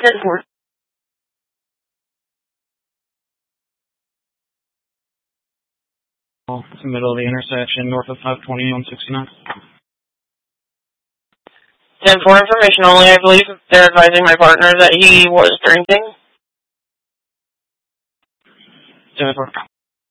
10-4. It's the middle of the intersection, north of 520 on 69. 10-4 information only. I believe they're advising my partner that he was drinking. 10-4.